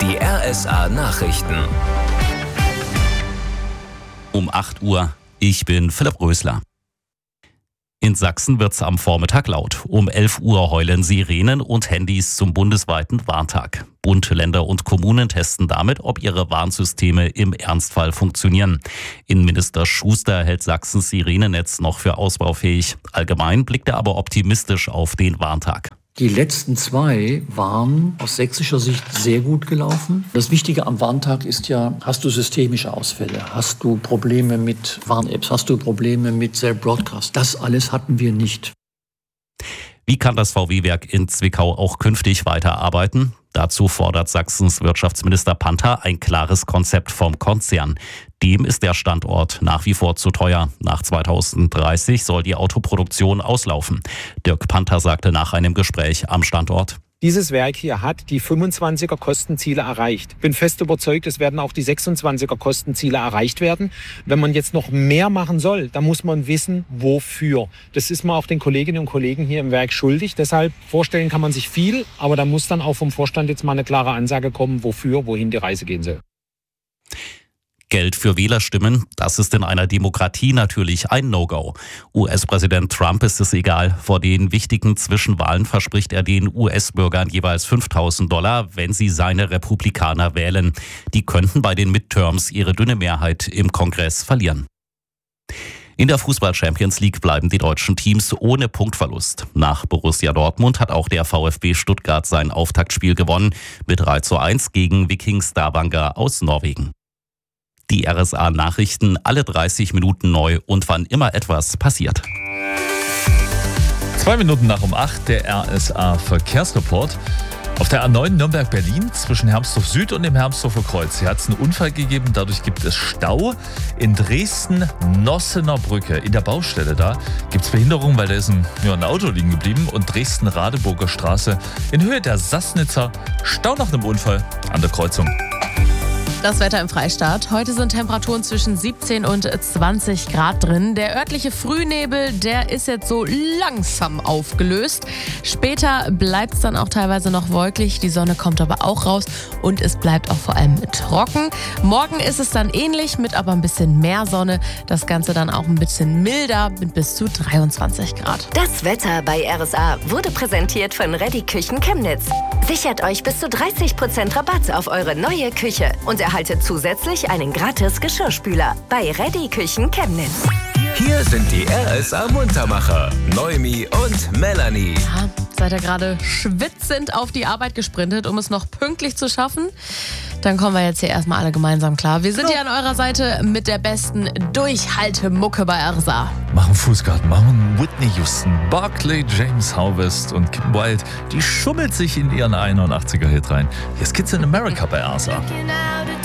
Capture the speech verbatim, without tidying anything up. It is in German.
Die R S A-Nachrichten. Um acht Uhr, ich bin Philipp Rösler. In Sachsen wird's am Vormittag laut. Um elf Uhr heulen Sirenen und Handys zum bundesweiten Warntag. Bund, Länder und Kommunen testen damit, ob ihre Warnsysteme im Ernstfall funktionieren. Innenminister Schuster hält Sachsens Sirenennetz noch für ausbaufähig. Allgemein blickt er aber optimistisch auf den Warntag. Die letzten zwei waren aus sächsischer Sicht sehr gut gelaufen. Das Wichtige am Warntag ist ja, hast du systemische Ausfälle? Hast du Probleme mit Warn-Apps? Hast du Probleme mit Cell Broadcast? Das alles hatten wir nicht. Wie kann das V W-Werk in Zwickau auch künftig weiterarbeiten? Dazu fordert Sachsens Wirtschaftsminister Panther ein klares Konzept vom Konzern. Dem ist der Standort nach wie vor zu teuer. Nach zweitausenddreißig soll die Autoproduktion auslaufen. Dirk Panther sagte nach einem Gespräch am Standort: Dieses Werk hier hat die fünfundzwanziger Kostenziele erreicht. Bin fest überzeugt, es werden auch die sechsundzwanziger Kostenziele erreicht werden. Wenn man jetzt noch mehr machen soll, dann muss man wissen, wofür. Das ist man auch den Kolleginnen und Kollegen hier im Werk schuldig. Deshalb vorstellen kann man sich viel, aber da muss dann auch vom Vorstand jetzt mal eine klare Ansage kommen, wofür, wohin die Reise gehen soll. Geld für Wählerstimmen, das ist in einer Demokratie natürlich ein No-Go. U S-Präsident Trump ist es egal. Vor den wichtigen Zwischenwahlen verspricht er den U S-Bürgern jeweils fünftausend Dollar, wenn sie seine Republikaner wählen. Die könnten bei den Midterms ihre dünne Mehrheit im Kongress verlieren. In der Fußball-Champions League bleiben die deutschen Teams ohne Punktverlust. Nach Borussia Dortmund hat auch der VfB Stuttgart sein Auftaktspiel gewonnen mit drei zu eins gegen Viking Stavanger aus Norwegen. Die R S A-Nachrichten alle dreißig Minuten neu und wann immer etwas passiert. Zwei Minuten nach um acht, der R S A-Verkehrsreport. Auf der A neun Nürnberg-Berlin zwischen Hermsdorf Süd und dem Hermsdorfer Kreuz. Hier hat es einen Unfall gegeben, dadurch gibt es Stau. In Dresden-Nossener Brücke, in der Baustelle da, gibt es Behinderung, weil da ist ein, ja, ein Auto liegen geblieben. Und Dresden-Radeburger Straße in Höhe der Sassnitzer, Stau nach einem Unfall an der Kreuzung. Das Wetter im Freistaat. Heute sind Temperaturen zwischen siebzehn und zwanzig Grad drin. Der örtliche Frühnebel, der ist jetzt so langsam aufgelöst. Später bleibt es dann auch teilweise noch wolkig. Die Sonne kommt aber auch raus und es bleibt auch vor allem trocken. Morgen ist es dann ähnlich, mit aber ein bisschen mehr Sonne. Das Ganze dann auch ein bisschen milder mit bis zu dreiundzwanzig Grad. Das Wetter bei R S A wurde präsentiert von Reddy Küchen Chemnitz. Sichert euch bis zu dreißig Prozent Rabatt auf eure neue Küche und erhaltet zusätzlich einen gratis Geschirrspüler bei Reddy Küchen Chemnitz. Hier sind die R S A-Muntermacher, Noemi und Melanie. Ja, seid ihr gerade schwitzend auf die Arbeit gesprintet, um es noch pünktlich zu schaffen? Dann kommen wir jetzt hier erstmal alle gemeinsam klar. Wir sind hier an eurer Seite mit der besten Durchhaltemucke bei R S A. Machen Fußgarten, machen Whitney Houston, Barclay James Harvest und Kim Wilde. Die schummelt sich in ihren einundachtziger Hit rein. Hier ist Kids in America bei R S A.